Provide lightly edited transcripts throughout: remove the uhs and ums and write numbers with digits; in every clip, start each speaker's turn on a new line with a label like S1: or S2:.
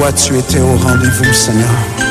S1: toi tu étais au rendez-vous, Seigneur.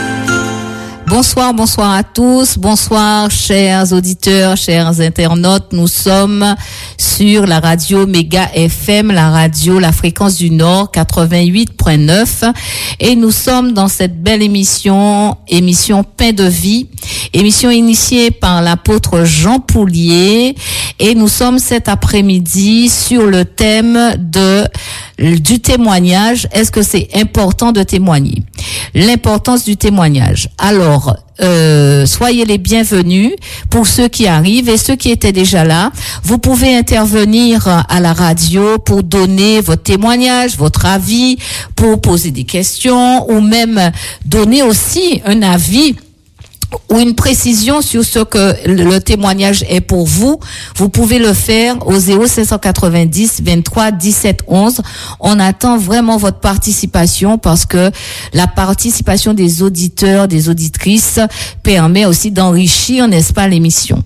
S2: Bonsoir à tous. Bonsoir, chers auditeurs, chers internautes. Nous sommes sur la radio Méga FM, la fréquence du Nord, 88.9. Et nous sommes dans cette belle émission Pain de vie, émission initiée par l'apôtre Jean Poulier. Et nous sommes cet après-midi sur le thème du témoignage. Est-ce que c'est important de témoigner? L'importance du témoignage. Alors, soyez les bienvenus pour ceux qui arrivent et ceux qui étaient déjà là. Vous pouvez intervenir à la radio pour donner votre témoignage, votre avis, pour poser des questions ou même donner aussi un avis ou une précision sur ce que le témoignage est pour vous. Vous pouvez le faire au 0590 23 17 11. On attend vraiment votre participation parce que la participation des auditeurs, des auditrices permet aussi d'enrichir, n'est-ce pas, l'émission.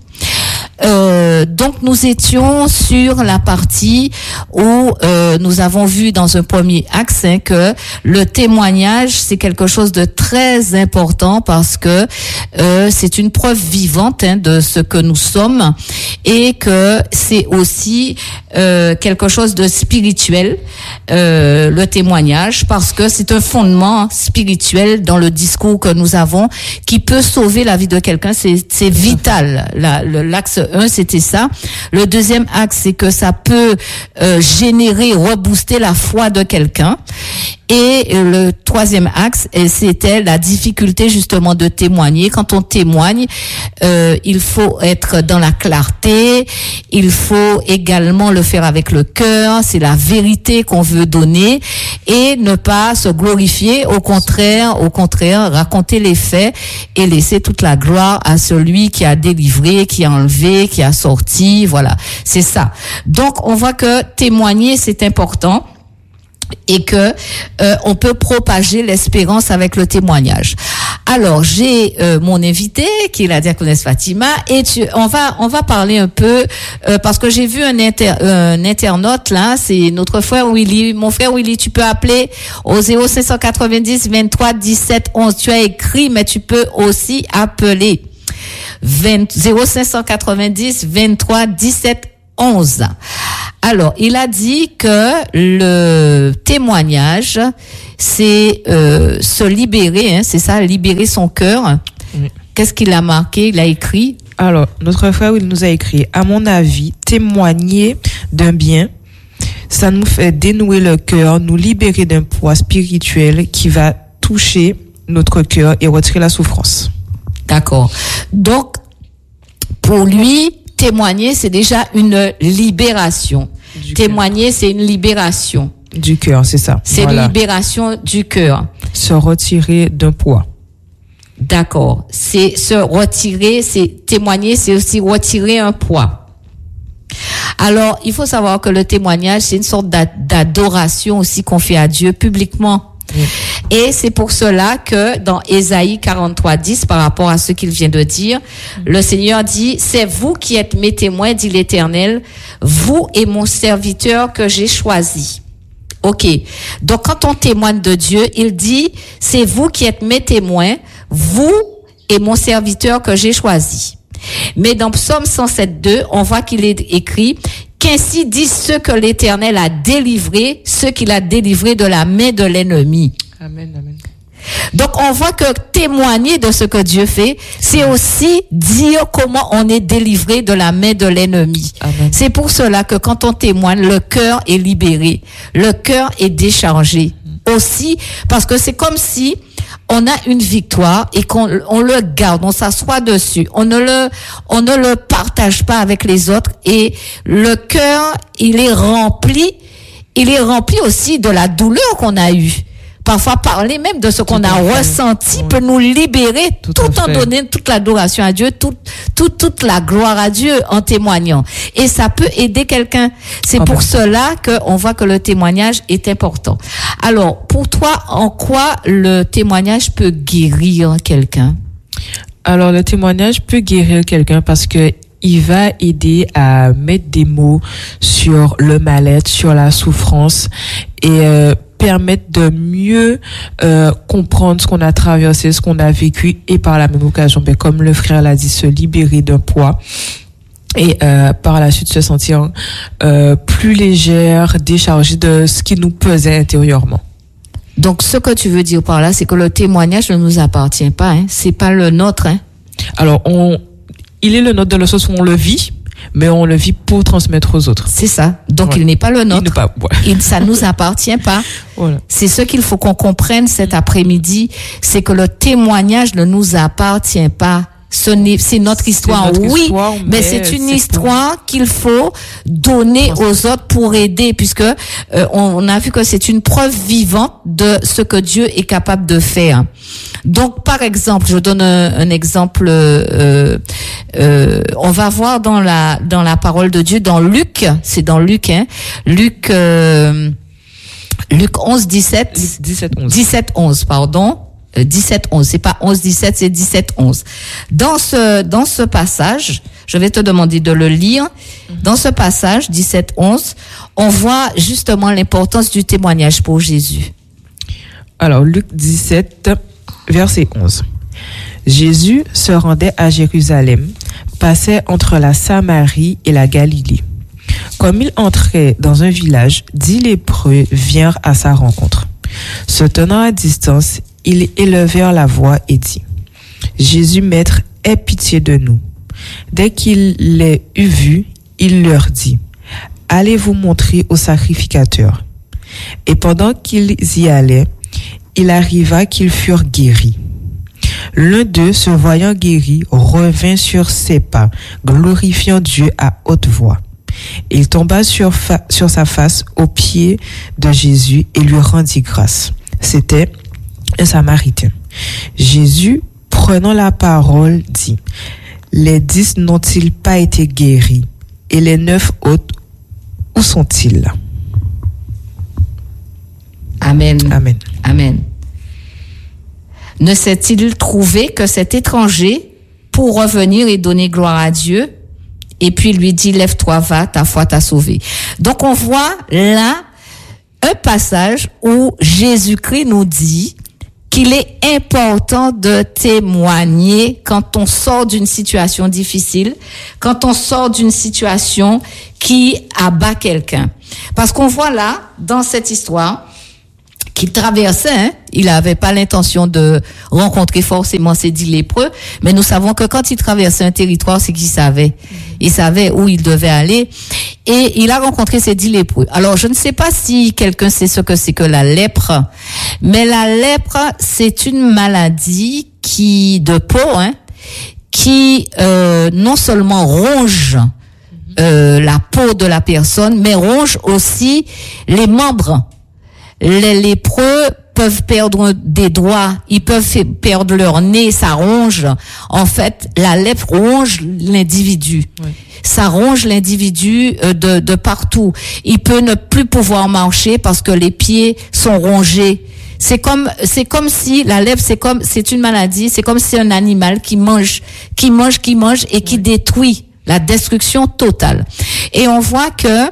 S2: Donc nous étions sur la partie où nous avons vu dans un premier axe que le témoignage c'est quelque chose de très important parce que c'est une preuve vivante de ce que nous sommes et que c'est aussi quelque chose de spirituel, le témoignage, parce que c'est un fondement spirituel dans le discours que nous avons qui peut sauver la vie de quelqu'un. C'est vital. L'axe 1, c'était ça. Le deuxième axe, c'est que ça peut générer, rebooster la foi de quelqu'un. Et le troisième axe, c'était la difficulté justement de témoigner. Quand on témoigne, il faut être dans la clarté, il faut également le faire avec le cœur, c'est la vérité qu'on veut donner et ne pas se glorifier, au contraire, raconter les faits et laisser toute la gloire à celui qui a délivré, qui a enlevé, qui a sorti, voilà, c'est ça. Donc on voit que témoigner c'est important. Et que on peut propager l'espérance avec le témoignage. Alors j'ai mon invité qui est la diaconesse Fatima et on va parler un peu parce que j'ai vu un internaute là, c'est notre frère Willy, mon frère Willy, tu peux appeler au 0590 23 17 11. Tu as écrit mais tu peux aussi appeler 0590 23 17 11. Alors, il a dit que le témoignage, c'est se libérer, c'est ça, libérer son cœur. Oui. Qu'est-ce qu'il a marqué? Il a écrit.
S3: Alors, notre frère, il nous a écrit, à mon avis, témoigner d'un bien, ça nous fait dénouer le cœur, nous libérer d'un poids spirituel qui va toucher notre cœur et retirer la souffrance.
S2: D'accord. Donc, pour lui, témoigner, c'est déjà une libération. Témoigner, c'est une libération.
S3: Du cœur, c'est ça.
S2: C'est une libération du cœur.
S3: Se retirer d'un poids.
S2: D'accord. C'est se retirer, c'est témoigner, c'est aussi retirer un poids. Alors, il faut savoir que le témoignage, c'est une sorte d'adoration aussi qu'on fait à Dieu publiquement. Oui. Et c'est pour cela que dans Ésaïe 43:10, par rapport à ce qu'il vient de dire, le Seigneur dit, c'est vous qui êtes mes témoins, dit l'Éternel, vous et mon serviteur que j'ai choisi. Ok. Donc, quand on témoigne de Dieu, il dit, c'est vous qui êtes mes témoins, vous et mon serviteur que j'ai choisi. Mais dans Psaume 107:2, on voit qu'il est écrit, qu'ainsi disent ceux que l'Éternel a délivrés, ceux qu'il a délivrés de la main de l'ennemi.
S3: Amen, amen.
S2: Donc, on voit que témoigner de ce que Dieu fait, c'est aussi dire comment on est délivré de la main de l'ennemi. Amen. C'est pour cela que quand on témoigne, le cœur est libéré, le cœur est déchargé. Aussi, parce que c'est comme si on a une victoire et qu'on le garde, on s'assoit dessus, on ne le partage pas avec les autres et le cœur, il est rempli aussi de la douleur qu'on a eue. Parfois, parler même de ce qu'on a ressenti peut nous libérer tout en donnant toute l'adoration à Dieu, toute la gloire à Dieu en témoignant. Et ça peut aider quelqu'un. C'est pour cela qu'on voit que le témoignage est important. Alors, pour toi, en quoi le témoignage peut guérir quelqu'un?
S3: Alors, le témoignage peut guérir quelqu'un parce que il va aider à mettre des mots sur le mal-être, sur la souffrance et permettre de mieux comprendre ce qu'on a traversé, ce qu'on a vécu, et par la même occasion, comme le frère l'a dit, se libérer d'un poids. Et par la suite se sentir plus légère, déchargée de ce qui nous pesait intérieurement.
S2: Donc, ce que tu veux dire par là, c'est que le témoignage ne nous appartient pas, hein. C'est pas le nôtre, hein.
S3: Alors, il est le nôtre dans le sens où on le vit, mais on le vit pour transmettre aux autres.
S2: C'est ça. Donc,
S3: Ouais.
S2: il n'est pas le nôtre.
S3: Il n'est pas, ouais.
S2: Ça nous appartient pas.
S3: Voilà.
S2: C'est ce qu'il faut qu'on comprenne cet après-midi, c'est que le témoignage ne nous appartient pas. C'est notre histoire,
S3: notre
S2: oui,
S3: histoire,
S2: mais c'est une histoire qu'il faut donner aux autres pour aider, puisque on a vu que c'est une preuve vivante de ce que Dieu est capable de faire. Donc, par exemple, je donne un exemple. On va voir dans la parole de Dieu, dans Luc, c'est dans Luc, hein, Luc 11, 17, 17, 11, pardon. 17-11, c'est pas 11-17, c'est 17-11. Dans ce passage, je vais te demander de le lire. Dans ce passage, 17-11, on voit justement l'importance du témoignage pour Jésus.
S3: Alors, Luc 17, verset 11. Jésus se rendait à Jérusalem, passait entre la Samarie et la Galilée. Comme il entrait dans un village, 10 lépreux virent à sa rencontre. Se tenant à distance, ils élevèrent la voix et dit: Jésus, Maître, aie pitié de nous. Dès qu'il les eut vus, il leur dit: Allez vous montrer au sacrificateur. Et pendant qu'ils y allaient, il arriva qu'ils furent guéris. L'un d'eux, se voyant guéri, revint sur ses pas, glorifiant Dieu à haute voix. Il tomba sur sa face aux pieds de Jésus et lui rendit grâce. C'était un Samaritain. Jésus, prenant la parole, dit: Les 10 n'ont-ils pas été guéris? Et les 9 autres, où sont-ils?
S2: Amen.
S3: Amen.
S2: Amen. Ne s'est-il trouvé que cet étranger pour revenir et donner gloire à Dieu? Et puis lui dit: lève-toi, va, ta foi t'a sauvé. Donc on voit là un passage où Jésus-Christ nous dit qu'il est important de témoigner quand on sort d'une situation difficile, quand on sort d'une situation qui abat quelqu'un. Parce qu'on voit là, dans cette histoire, qu'il traversait, hein, il n'avait pas l'intention de rencontrer forcément ces 10 lépreux, mais nous savons que quand il traversait un territoire, c'est qu'il savait. Il savait où il devait aller, et il a rencontré ces 10 lépreux. Alors, je ne sais pas si quelqu'un sait ce que c'est que la lèpre, mais la lèpre, c'est une maladie de peau, hein, qui non seulement ronge la peau de la personne, mais ronge aussi les membres. Les lépreux peuvent perdre des doigts, ils peuvent perdre leur nez, ça ronge. En fait, la lèpre ronge l'individu. Oui. Ça ronge l'individu de partout. Il peut ne plus pouvoir marcher parce que les pieds sont rongés. C'est comme si la lèpre, c'est une maladie, c'est comme si un animal qui mange et qui détruit, la destruction totale. Et on voit que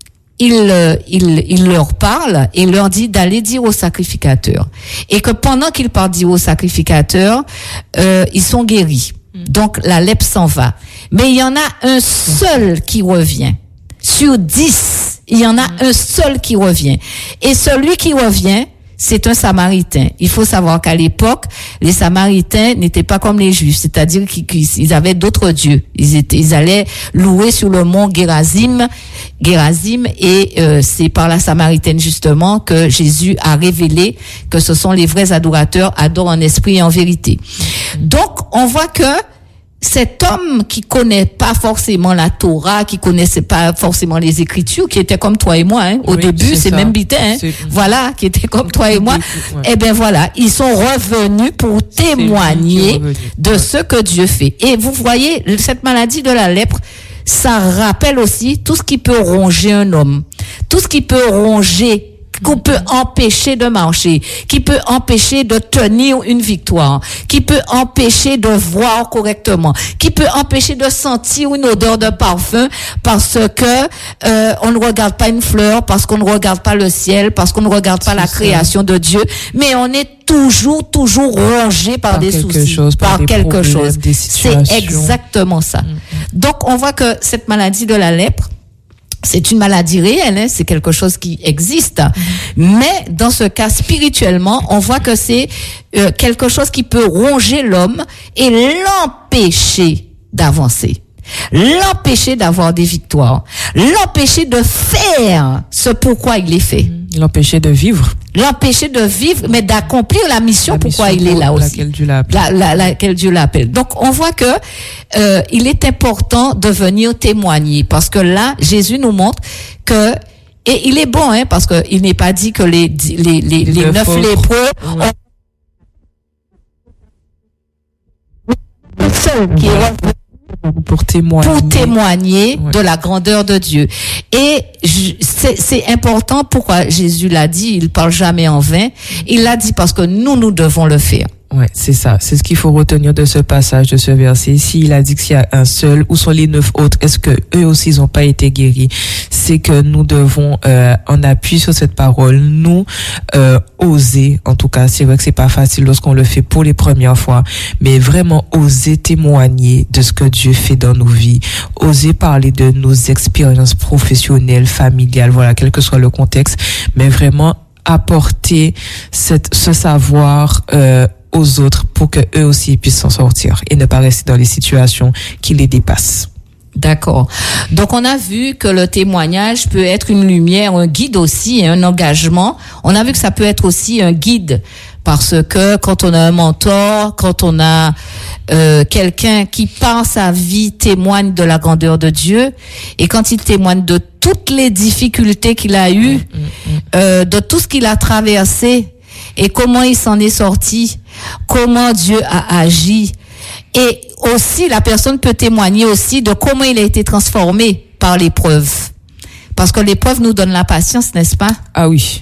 S2: il leur parle et leur dit d'aller dire au sacrificateur. Et que pendant qu'ils partent dire au sacrificateur, ils sont guéris. Donc la lèpre s'en va. Mais il y en a un seul qui revient. Sur 10, il y en a un seul qui revient. Et celui qui revient, c'est un Samaritain. Il faut savoir qu'à l'époque, les Samaritains n'étaient pas comme les Juifs, c'est-à-dire qu'ils avaient d'autres dieux. Ils allaient louer sur le mont Gérazim, et c'est par la Samaritaine justement que Jésus a révélé que ce sont les vrais adorateurs, adorent en esprit et en vérité. Donc, on voit que cet homme qui connaît pas forcément la Torah, qui connaissait pas forcément les Écritures, qui était comme toi et moi, hein, au début, c'est même bitin, hein, voilà, qui était comme toi et moi, ouais. Eh ben voilà, ils sont revenus pour témoigner de ce que Dieu fait. Et vous voyez, cette maladie de la lèpre, ça rappelle aussi tout ce qui peut ronger un homme, tout ce qui peut ronger qu'on peut empêcher de marcher, qui peut empêcher de tenir une victoire, qui peut empêcher de voir correctement, qui peut empêcher de sentir une odeur de parfum parce que on ne regarde pas une fleur, parce qu'on ne regarde pas le ciel, parce qu'on ne regarde pas la création de Dieu, mais on est toujours rongé par des soucis, par quelque chose. C'est exactement ça. Donc on voit que cette maladie de la lèpre, c'est une maladie réelle, hein, c'est quelque chose qui existe. Mais dans ce cas, spirituellement, on voit que c'est quelque chose qui peut ronger l'homme et l'empêcher d'avancer, l'empêcher d'avoir des victoires, l'empêcher de faire ce pourquoi il est fait.
S3: L'empêcher de vivre.
S2: L'empêcher de vivre, mais d'accomplir la mission pourquoi il est là aussi.
S3: Laquelle Dieu l'appelle.
S2: Laquelle Dieu l'appelle. Donc, on voit que il est important de venir témoigner parce que là, Jésus nous montre que, et il est bon, hein, parce que il n'est pas dit que les 9 lépreux qui
S3: pour témoigner
S2: de la grandeur de Dieu. Et c'est important. Pourquoi Jésus l'a dit, il parle jamais en vain. Il l'a dit parce que nous devons le faire.
S3: Ouais, c'est ça. C'est ce qu'il faut retenir de ce passage, de ce verset. Ici, il a dit que s'il y a un seul, où sont les 9 autres? Est-ce que eux aussi ils n'ont pas été guéris? C'est que nous devons, en appui sur cette parole, nous oser. En tout cas, c'est vrai que c'est pas facile lorsqu'on le fait pour les premières fois, mais vraiment oser témoigner de ce que Dieu fait dans nos vies, oser parler de nos expériences professionnelles, familiales, voilà, quel que soit le contexte, mais vraiment apporter ce savoir aux autres pour que eux aussi puissent s'en sortir et ne pas rester dans les situations qui les dépassent.
S2: D'accord. Donc on a vu que le témoignage peut être une lumière, un guide aussi, un engagement. On a vu que ça peut être aussi un guide parce que quand on a un mentor, quand on a quelqu'un qui par sa vie témoigne de la grandeur de Dieu et quand il témoigne de toutes les difficultés qu'il a eues, de tout ce qu'il a traversé et comment il s'en est sorti, comment Dieu a agi. Et aussi, la personne peut témoigner aussi de comment il a été transformé par l'épreuve. Parce que l'épreuve nous donne la patience, n'est-ce pas?
S3: Ah oui.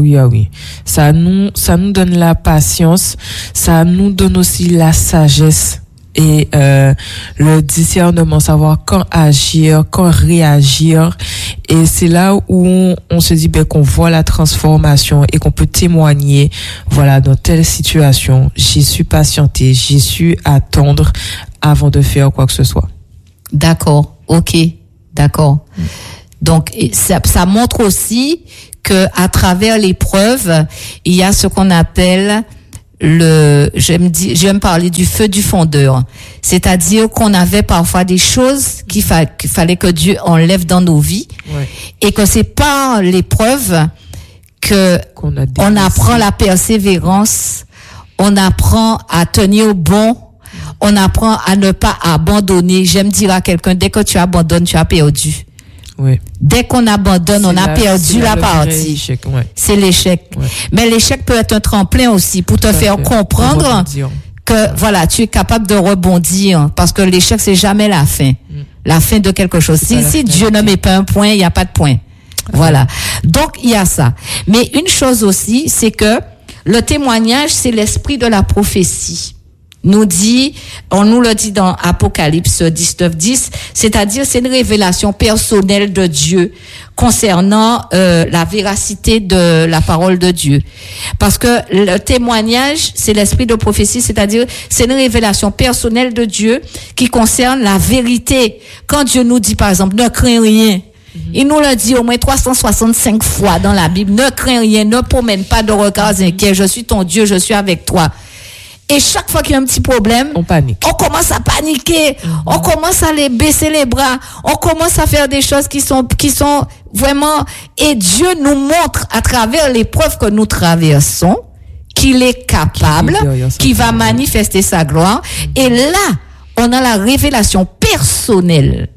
S3: Ça nous donne la patience, ça nous donne aussi la sagesse et le discernement, savoir quand agir, quand réagir. Et c'est là où on se dit qu'on voit la transformation et qu'on peut témoigner, voilà, dans telle situation, j'ai su patienter, j'ai su attendre avant de faire quoi que ce soit.
S2: D'accord, ok, d'accord. Donc ça montre aussi que à travers l'épreuve, il y a ce qu'on appelle j'aime parler du feu du fondeur. C'est-à-dire qu'on avait parfois des choses qu'il fallait que Dieu enlève dans nos vies. Ouais. Et que c'est par l'épreuve on apprend la persévérance, on apprend à tenir bon, on apprend à ne pas abandonner. J'aime dire à quelqu'un, dès que tu abandonnes, tu as perdu.
S3: Oui.
S2: Dès qu'on abandonne, on a perdu la partie.
S3: Échec, ouais.
S2: C'est l'échec. Ouais. Mais l'échec peut être un tremplin aussi pour te faire comprendre que voilà, tu es capable de rebondir parce que l'échec c'est jamais la fin. La fin de quelque chose. Si Dieu ne met pas un point, il n'y a pas de point. Voilà. Donc il y a ça. Mais une chose aussi, c'est que le témoignage, c'est l'esprit de la prophétie. On nous le dit dans Apocalypse 19:10, c'est-à-dire c'est une révélation personnelle de Dieu concernant la véracité de la parole de Dieu. Parce que le témoignage, c'est l'esprit de prophétie, c'est-à-dire c'est une révélation personnelle de Dieu qui concerne la vérité. Quand Dieu nous dit par exemple, ne crains rien, il nous le dit au moins 365 fois dans la Bible, ne crains rien, ne promène pas de regards inquiets, je suis ton Dieu, je suis avec toi. Et chaque fois qu'il y a un petit problème,
S3: on panique.
S2: On commence à paniquer, on commence à baisser les bras, on commence à faire des choses qui sont vraiment, et Dieu nous montre à travers l'épreuve que nous traversons qu'il est capable, qu'il va manifester sa gloire. Et là, on a la révélation personnelle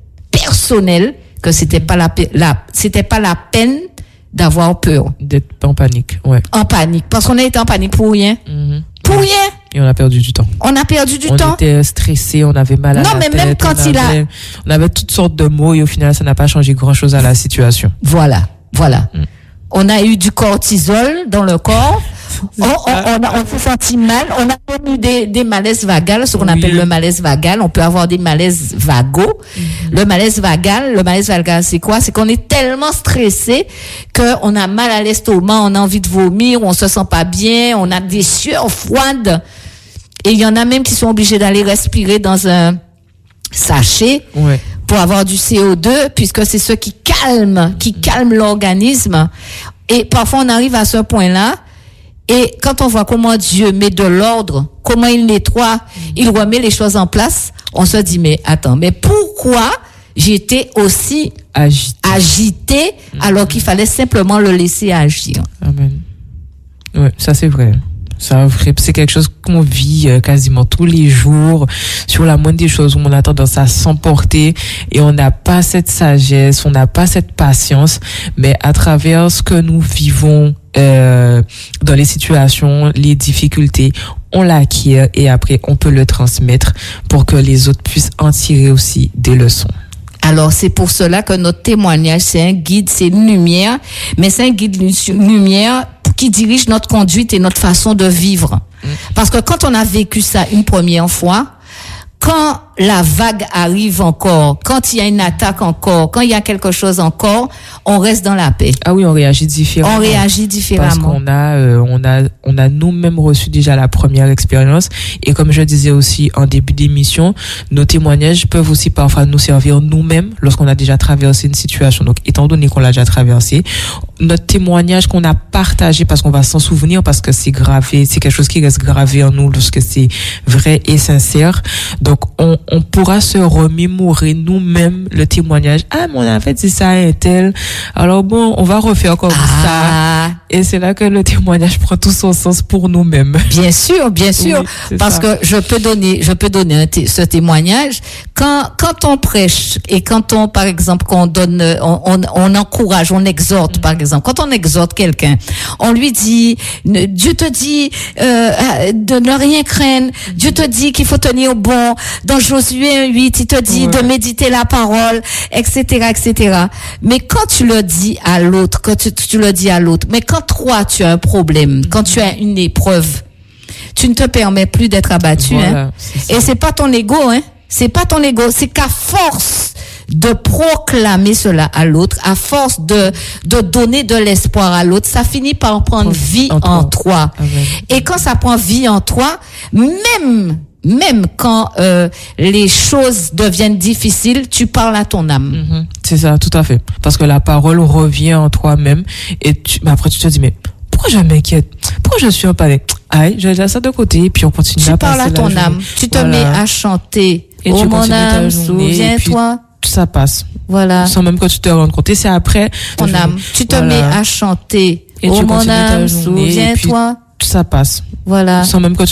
S2: que c'était pas la peine d'avoir peur.
S3: D'être en panique, ouais.
S2: En panique. Parce qu'on a été en panique pour rien. Pour rien.
S3: Et on a perdu du temps.
S2: On
S3: était stressé, on avait mal à la tête. Non, mais même quand on avait toutes sortes de mots et au final, ça n'a pas changé grand chose à la situation.
S2: Voilà. on a eu du cortisol dans le corps. On s'est senti mal. On a même eu des malaises vagales, ce qu'on appelle le malaise vagal. On peut avoir des malaises vagaux. Le malaise vagal, c'est quoi? C'est qu'on est tellement stressé qu'on a mal à l'estomac, on a envie de vomir, on se sent pas bien, on a des sueurs froides. Et il y en a même qui sont obligés d'aller respirer dans un sachet pour avoir du CO2, puisque c'est ce qui calme l'organisme. Et parfois, on arrive à ce point-là. Et quand on voit comment Dieu met de l'ordre, comment il nettoie, il remet les choses en place, on se dit, mais attends, mais pourquoi j'étais aussi agité alors qu'il fallait simplement le laisser agir?
S3: Amen. Ouais, ça c'est vrai. C'est quelque chose qu'on vit quasiment tous les jours, sur la moindre des choses où on a tendance à s'emporter et on n'a pas cette sagesse, on n'a pas cette patience, mais à travers ce que nous vivons dans les situations, les difficultés, on l'acquiert et après on peut le transmettre pour que les autres puissent en tirer aussi des leçons.
S2: Alors, c'est pour cela que notre témoignage, c'est un guide, c'est une lumière, mais c'est un guide lumière qui dirige notre conduite et notre façon de vivre. Parce que quand on a vécu ça une première fois, quand la vague arrive encore, quand il y a une attaque encore, quand il y a quelque chose encore, on reste dans la paix.
S3: Ah oui, on réagit différemment. Parce qu'on a nous-mêmes reçu déjà la première expérience. Et comme je disais aussi en début d'émission, nos témoignages peuvent aussi parfois nous servir nous-mêmes lorsqu'on a déjà traversé une situation. Donc, étant donné qu'on l'a déjà traversé, notre témoignage qu'on a partagé, parce qu'on va s'en souvenir, parce que c'est gravé, c'est quelque chose qui reste gravé en nous lorsque c'est vrai et sincère. Donc, on pourra se remémorer nous-mêmes le témoignage. Ah, mais on avait dit ça à un tel. Alors bon, on va refaire comme ça. Et c'est là que le témoignage prend tout son sens pour nous-mêmes.
S2: Bien sûr. Oui, parce que je peux donner ce témoignage. Quand on prêche et quand on, par exemple, qu'on donne, on encourage, on exhorte, par exemple. Quand on exhorte quelqu'un, on lui dit, Dieu te dit, de ne rien craindre. Dieu te dit qu'il faut tenir bon. Dans Josué 8, il te dit de méditer la parole, etc. Mais quand tu le dis à l'autre, mais quand toi tu as un problème, quand tu as une épreuve, tu ne te permets plus d'être abattu, hein. Et c'est pas ton ego, hein. C'est pas ton ego, c'est qu'à force de proclamer cela à l'autre, à force de donner de l'espoir à l'autre, ça finit par prendre vie en toi. Amen. Et quand ça prend vie en toi, même quand les choses deviennent difficiles, tu parles à ton âme.
S3: C'est ça, tout à fait. Parce que la parole revient en toi-même et après tu te dis, mais pourquoi je m'inquiète? Pourquoi je suis en panique? Aïe, je laisse ça de côté et puis on continue à passer la journée. Tu parles à ton âme,
S2: tu te mets à chanter.
S3: Et tu
S2: mon âme, souviens-toi.
S3: Ça passe.
S2: Voilà.
S3: Sans même que tu te rendes compte. Et c'est après.
S2: Ton âme, tu te mets à chanter.
S3: Et tu
S2: mon âme, souviens-toi.
S3: Ça passe.
S2: Voilà.
S3: Sans même que